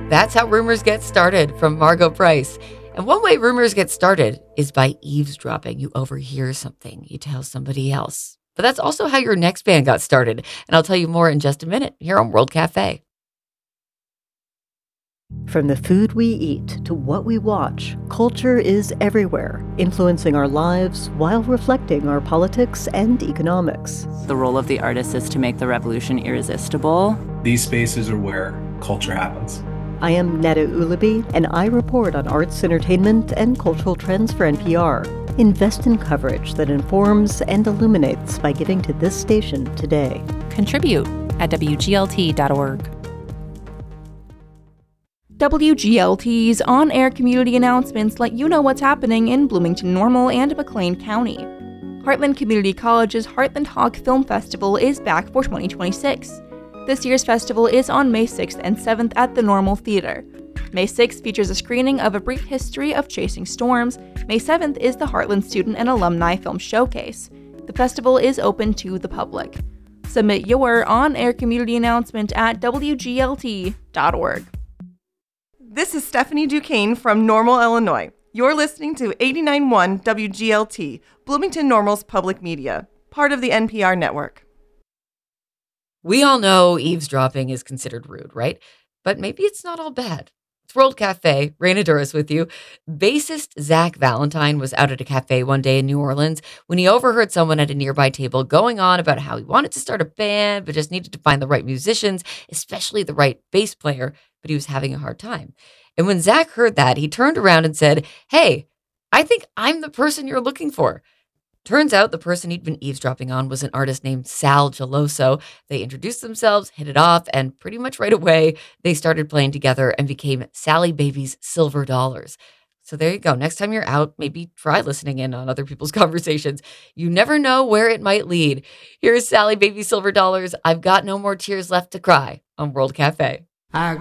That's how rumors get started from Margot Price. And one way rumors get started is by eavesdropping. You overhear something, you tell somebody else. But that's also how your next band got started. And I'll tell you more in just a minute here on World Cafe. From the food we eat to what we watch, culture is everywhere, influencing our lives while reflecting our politics and economics. The role of the artist is to make the revolution irresistible. These spaces are where culture happens. I am Netta Ulaby, and I report on arts, entertainment, and cultural trends for NPR. Invest in coverage that informs and illuminates by giving to this station today. Contribute at WGLT.org. WGLT's on-air community announcements let you know what's happening in Bloomington Normal and McLean County. Heartland Community College's Heartland Hawk Film Festival is back for 2026. This year's festival is on May 6th and 7th at the Normal Theater. May 6th features a screening of A Brief History of Chasing Storms. May 7th is the Heartland Student and Alumni Film Showcase. The festival is open to the public. Submit your on-air community announcement at WGLT.org. This is Stephanie Duquesne from Normal, Illinois. You're listening to 89.1 WGLT, Bloomington Normal's public media, part of the NPR network. We all know eavesdropping is considered rude, right? But maybe it's not all bad. It's World Cafe, Raina Duras with you. Bassist Zach Valentine was out at a cafe one day in New Orleans when he overheard someone at a nearby table going on about how he wanted to start a band, but just needed to find the right musicians, especially the right bass player, but he was having a hard time. And when Zach heard that, he turned around and said, "Hey, I think I'm the person you're looking for." Turns out the person he'd been eavesdropping on was an artist named Sal Geloso. They introduced themselves, hit it off, and pretty much right away, they started playing together and became Sally Baby's Silver Dollars. So there you go. Next time you're out, maybe try listening in on other people's conversations. You never know where it might lead. Here's Sally Baby Silver Dollars. I've got no more tears left to cry on World Cafe. I